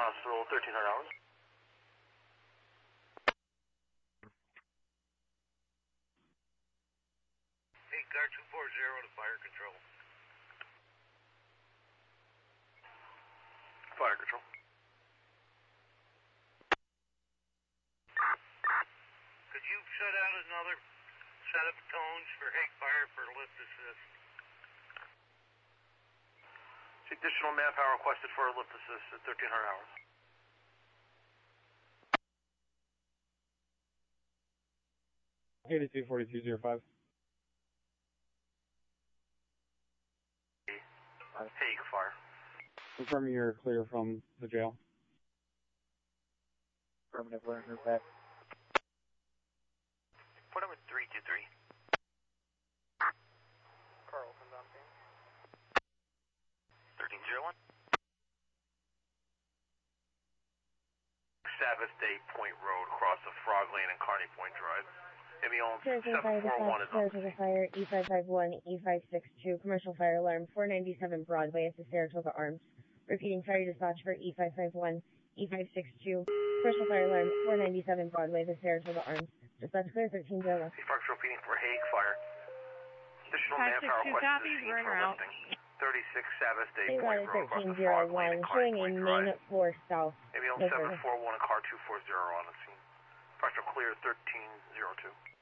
Hospital, 1300 hours. Hey, car 240 to fire control. Fire control. Could you shut out another set of tones for Hague Fire for lift assist? Additional manpower requested for a lift assist at 1300 hours. Eighty-two 4205. Hague Fire. Confirming you're clear from the jail. Affirmative, learner back. Put him at 323. Carlson's on scene. 1301. Sabbath Day Point Road, across of Frog Lane and Carney Point Drive. Ambulance 741 is on Saratoga Fire, E551, E562, commercial fire alarm, 497 Broadway at the Saratoga Arms. Repeating fire dispatch for E551, E562, commercial fire alarm, 497 Broadway, the Saratoga Arms. Dispatch clear, 13 Zero. Parks repeating for Hague Fire. Additional manpower requested to scene for lifting. 36 Sabbath Day Point Road, across of Frog Lane and Carney showing a Point main Drive. floor south. Ambulance 741 and car 240 on the scene. Parks are clear, 1302.